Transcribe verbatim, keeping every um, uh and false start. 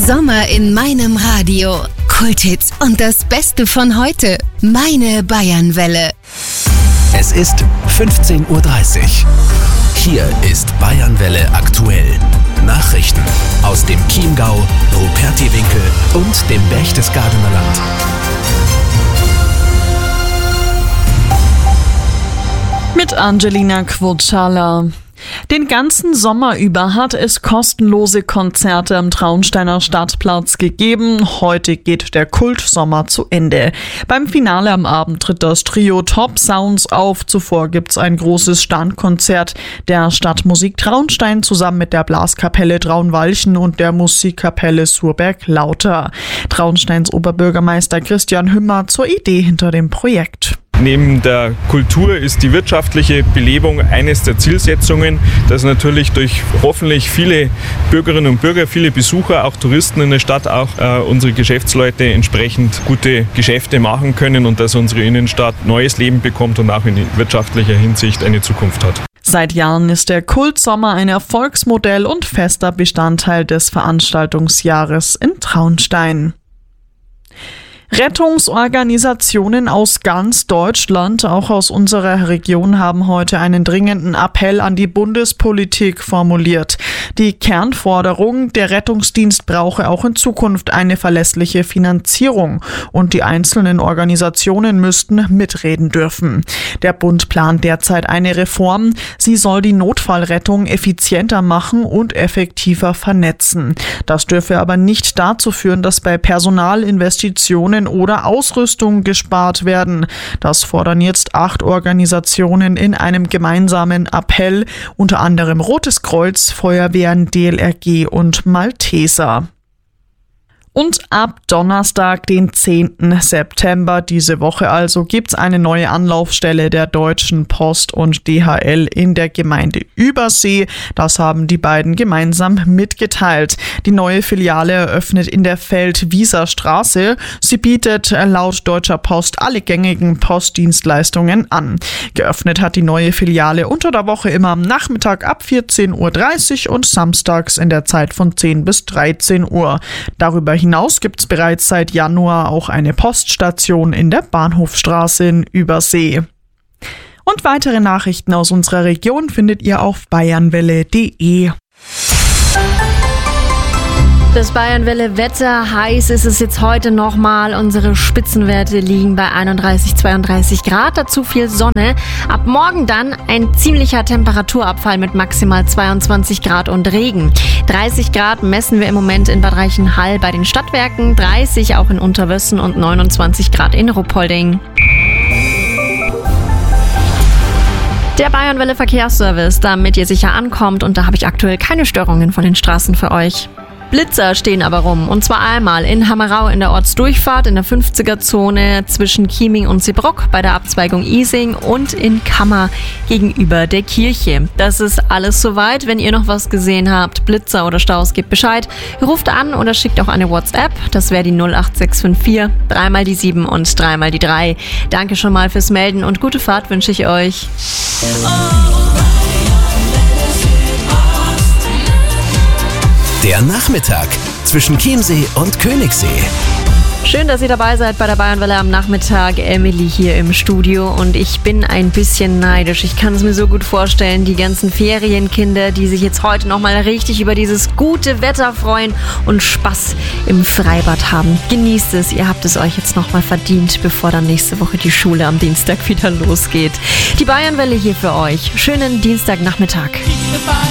Sommer in meinem Radio. Kulthits und das Beste von heute. Meine Bayernwelle. Es ist fünfzehn Uhr dreißig. Hier ist Bayernwelle aktuell. Nachrichten aus dem Chiemgau, Rupertiwinkel und dem Berchtesgadener Land. Mit Angelina Quotschala. Den ganzen Sommer über hat es kostenlose Konzerte am Traunsteiner Stadtplatz gegeben. Heute geht der Kultsommer zu Ende. Beim Finale am Abend tritt das Trio Top Sounds auf. Zuvor gibt's ein großes Standkonzert der Stadtmusik Traunstein zusammen mit der Blaskapelle Traunwalchen und der Musikkapelle Surberg-Lauter. Traunsteins Oberbürgermeister Christian Hümmer zur Idee hinter dem Projekt. Neben der Kultur ist die wirtschaftliche Belebung eines der Zielsetzungen, dass natürlich durch hoffentlich viele Bürgerinnen und Bürger, viele Besucher, auch Touristen in der Stadt, auch äh, unsere Geschäftsleute entsprechend gute Geschäfte machen können und dass unsere Innenstadt neues Leben bekommt und auch in wirtschaftlicher Hinsicht eine Zukunft hat. Seit Jahren ist der Kultsommer ein Erfolgsmodell und fester Bestandteil des Veranstaltungsjahres in Traunstein. Rettungsorganisationen aus ganz Deutschland, auch aus unserer Region, haben heute einen dringenden Appell an die Bundespolitik formuliert. Die Kernforderung, der Rettungsdienst brauche auch in Zukunft eine verlässliche Finanzierung und die einzelnen Organisationen müssten mitreden dürfen. Der Bund plant derzeit eine Reform. Sie soll die Notfallrettung effizienter machen und effektiver vernetzen. Das dürfe aber nicht dazu führen, dass bei Personalinvestitionen oder Ausrüstung gespart werden. Das fordern jetzt acht Organisationen in einem gemeinsamen Appell, unter anderem Rotes Kreuz, Feuerwehren, D L R G und Malteser. Und ab Donnerstag, den zehnten September, diese Woche also, gibt's eine neue Anlaufstelle der Deutschen Post und D H L in der Gemeinde Übersee. Das haben die beiden gemeinsam mitgeteilt. Die neue Filiale eröffnet in der Feld-Wieser-Straße. Sie bietet laut Deutscher Post alle gängigen Postdienstleistungen an. Geöffnet hat die neue Filiale unter der Woche immer am Nachmittag ab vierzehn Uhr dreißig und samstags in der Zeit von zehn bis dreizehn Uhr. Darüber hinaus gibt es bereits seit Januar auch eine Poststation in der Bahnhofstraße in Übersee. Und weitere Nachrichten aus unserer Region findet ihr auf bayernwelle punkt de. Das Bayernwelle-Wetter, heiß ist es jetzt heute nochmal. Unsere Spitzenwerte liegen bei einunddreißig, zweiunddreißig Grad, dazu viel Sonne. Ab morgen dann ein ziemlicher Temperaturabfall mit maximal zweiundzwanzig Grad und Regen. dreißig Grad messen wir im Moment in Bad Reichenhall bei den Stadtwerken, dreißig auch in Unterwössen und neunundzwanzig Grad in Ruppolding. Der Bayernwelle Verkehrsservice, damit ihr sicher ankommt, und da habe ich aktuell keine Störungen von den Straßen für euch. Blitzer stehen aber rum, und zwar einmal in Hammerau in der Ortsdurchfahrt in der fünfziger-Zone zwischen Chieming und Seebruck bei der Abzweigung Ising und in Kammer gegenüber der Kirche. Das ist alles soweit. Wenn ihr noch was gesehen habt, Blitzer oder Staus, gebt Bescheid. Ruft an oder schickt auch eine WhatsApp. Das wäre die null acht sechs fünf vier, dreimal die sieben und dreimal die drei. Danke schon mal fürs Melden und gute Fahrt wünsche ich euch. Der Nachmittag zwischen Chiemsee und Königssee. Schön, dass ihr dabei seid bei der Bayernwelle am Nachmittag. Emily hier im Studio und ich bin ein bisschen neidisch. Ich kann es mir so gut vorstellen, die ganzen Ferienkinder, die sich jetzt heute nochmal richtig über dieses gute Wetter freuen und Spaß im Freibad haben. Genießt es, ihr habt es euch jetzt nochmal verdient, bevor dann nächste Woche die Schule am Dienstag wieder losgeht. Die Bayernwelle hier für euch. Schönen Dienstagnachmittag.